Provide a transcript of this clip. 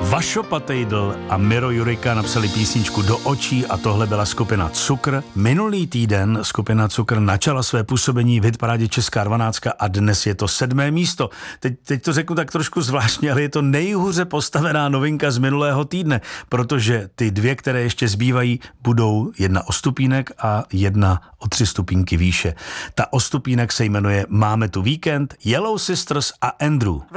Vašo Patejdl a Miro Jurika napsali písničku Do očí a tohle byla skupina Cukr. Minulý týden skupina Cukr načala své působení v hitparádě Česká 12 a dnes je to 7. místo. Teď to řeknu tak trošku zvláštně, ale je to nejhůře postavená novinka z minulého týdne, protože ty dvě, které ještě zbývají, budou jedna o stupínek a jedna o 3 stupínky výše. Ta o stupínek se jmenuje Máme tu víkend, Yellow Sisters a Andrew.